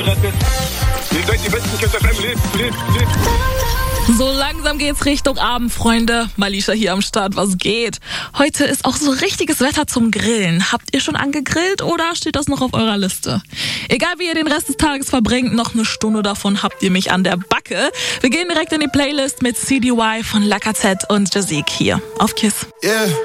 Ihr seid die besten Kids FM. Lebt. So langsam geht's Richtung Abend, Freunde. Malisha hier am Start, was geht? Heute ist auch so richtiges Wetter zum Grillen. Habt ihr schon angegrillt oder steht das noch auf eurer Liste? Egal wie ihr den Rest des Tages verbringt, noch eine Stunde davon habt ihr mich an der Backe. Wir gehen direkt in die Playlist mit CDY von Lacazette und Jazik hier auf KISS. Yeah.